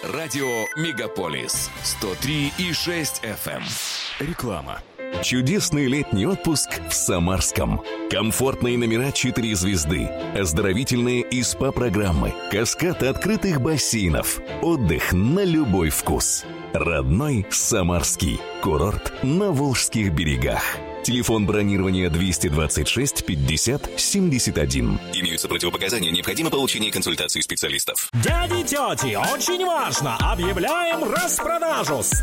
Радио «Мегаполис» 103,6 FM. Реклама. Чудесный летний отпуск в Самарском. Комфортные номера 4 звезды, оздоровительные и СПА-программы, каскад открытых бассейнов, отдых на любой вкус. Родной Самарский курорт на Волжских берегах. Телефон бронирования 226 50 71. Имеются противопоказания, необходимо получение консультации специалистов. Дяди и тети, очень важно! Объявляем распродажу!